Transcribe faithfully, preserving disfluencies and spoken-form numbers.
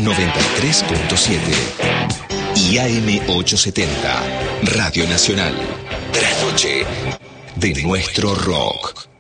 noventa y tres punto siete y A M ochocientos setenta, Radio Nacional. Trasnoche de nuestro rock.